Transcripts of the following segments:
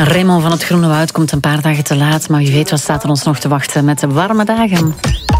Raymond van het Groene Woud komt een paar dagen te laat, maar wie weet wat staat er ons nog te wachten met de warme dagen.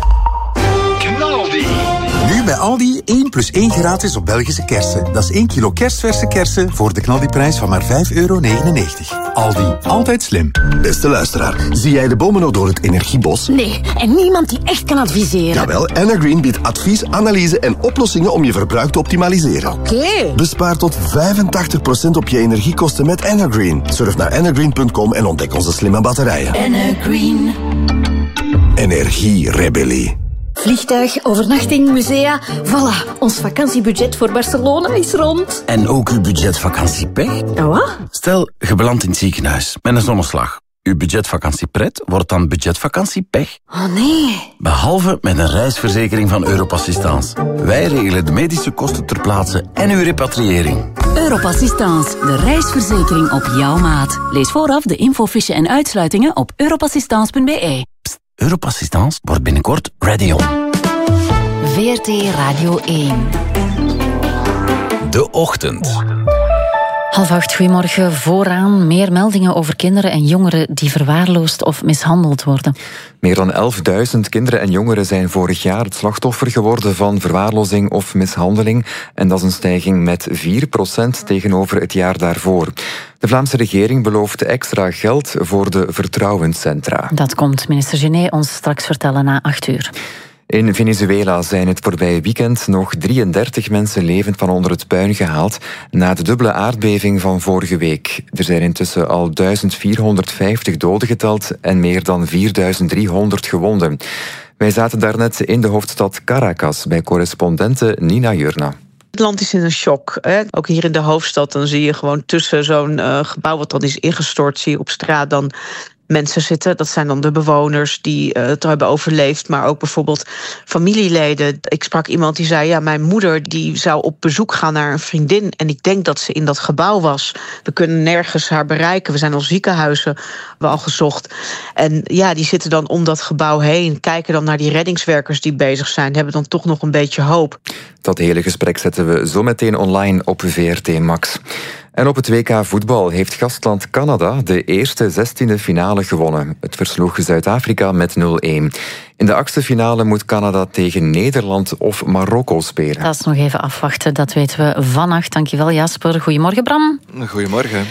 Nu bij Aldi 1 plus 1 gratis op Belgische kersen. Dat is 1 kilo kerstverse kersen voor de knaldiprijs van maar €5,99. Aldi, altijd slim. Beste luisteraar, zie jij de bomen nog door het energiebos? Nee, en niemand die echt kan adviseren. Jawel, Energreen biedt advies, analyse en oplossingen om je verbruik te optimaliseren. Oké. Bespaar tot 85% op je energiekosten met Energreen. Surf naar energreen.com en ontdek onze slimme batterijen. Energreen. Energierebellie. Vliegtuig, overnachting, musea. Voilà, ons vakantiebudget voor Barcelona is rond. En ook uw budgetvakanciepech? Wat? Stel, je belandt in het ziekenhuis met een zonneslag. Uw budgetvakantiepret wordt dan budgetvakantiepech. Oh nee. Behalve met een reisverzekering van Europassistance. Wij regelen de medische kosten ter plaatse en uw repatriëring. Europassistance, de reisverzekering op jouw maat. Lees vooraf de infofiche en uitsluitingen op europassistance.be. Europassistance wordt binnenkort ready on. VRT Radio 1. De Ochtend. 7:30, goedemorgen. Vooraan meer meldingen over kinderen en jongeren die verwaarloosd of mishandeld worden. Meer dan 11.000 kinderen en jongeren zijn vorig jaar het slachtoffer geworden van verwaarlozing of mishandeling. En dat is een stijging met 4% tegenover het jaar daarvoor. De Vlaamse regering belooft extra geld voor de vertrouwenscentra. Dat komt minister Genet ons straks vertellen na 8:00. In Venezuela zijn het voorbije weekend nog 33 mensen levend van onder het puin gehaald na de dubbele aardbeving van vorige week. Er zijn intussen al 1450 doden geteld en meer dan 4300 gewonden. Wij zaten daarnet in de hoofdstad Caracas bij correspondente Nina Jurna. Het land is in een shock. Hè? Ook hier in de hoofdstad, dan zie je gewoon tussen zo'n gebouw wat dan is ingestort, zie je op straat dan mensen zitten. Dat zijn dan de bewoners die het hebben overleefd, maar ook bijvoorbeeld familieleden. Ik sprak iemand die zei, ja, mijn moeder die zou op bezoek gaan naar een vriendin en ik denk dat ze in dat gebouw was. We kunnen nergens haar bereiken. We zijn al ziekenhuizen al gezocht. En ja, die zitten dan om dat gebouw heen, kijken dan naar die reddingswerkers die bezig zijn, hebben dan toch nog een beetje hoop. Dat hele gesprek zetten we zo meteen online op VRT Max. En op het WK voetbal heeft gastland Canada de eerste 16e finale gewonnen. Het versloeg Zuid-Afrika met 0-1. In de 8e finale moet Canada tegen Nederland of Marokko spelen. Dat is nog even afwachten, dat weten we vannacht. Dankjewel Jasper. Goedemorgen Bram. Goedemorgen.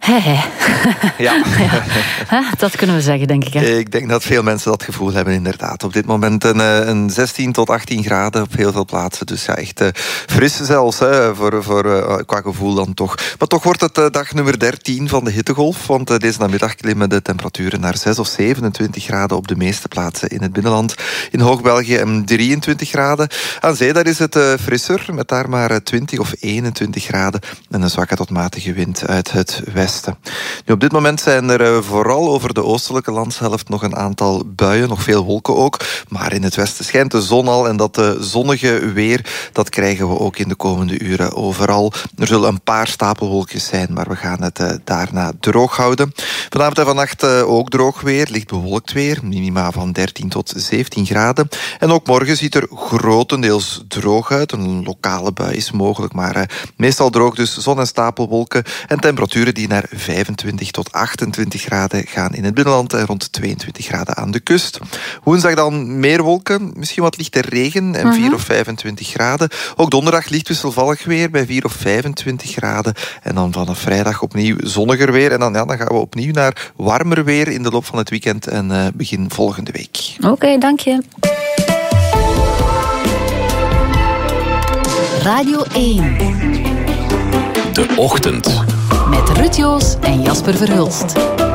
Ja. Dat kunnen we zeggen, denk ik. Hè? Ik denk dat veel mensen dat gevoel hebben, inderdaad. Op dit moment een 16 tot 18 graden op heel veel plaatsen. Dus ja, echt fris zelfs, hè, qua gevoel dan toch. Maar toch wordt het dag nummer 13 van de hittegolf. Want deze namiddag klimmen de temperaturen naar 6 of 27 graden op de meeste plaatsen in het binnenland. In Hoog-België 23 graden. Aan zee daar is het frisser, met daar maar 20 of 21 graden. En een zwakke tot matige wind uit het westen. Nu, op dit moment zijn er vooral over de oostelijke landshelft nog een aantal buien, nog veel wolken ook. Maar in het westen schijnt de zon al en dat zonnige weer, dat krijgen we ook in de komende uren overal. Er zullen een paar stapelwolkjes zijn, maar we gaan het daarna droog houden. Vanavond en vannacht ook droog weer, licht bewolkt weer, minima van 13 tot 17 graden. En ook morgen ziet er grotendeels droog uit. Een lokale bui is mogelijk, maar meestal droog, dus zon en stapelwolken en temperaturen die naar 25 tot 28 graden gaan in het binnenland en rond 22 graden aan de kust. Woensdag dan meer wolken, misschien wat lichte regen en 4 of 25 graden. Ook donderdag licht wisselvallig weer bij 4 of 25 graden. En dan vanaf vrijdag opnieuw zonniger weer. En dan gaan we opnieuw naar warmer weer in de loop van het weekend en begin volgende week. Oké, dank je. Radio 1. De Ochtend. Met Ruud Joos en Jasper Verhulst.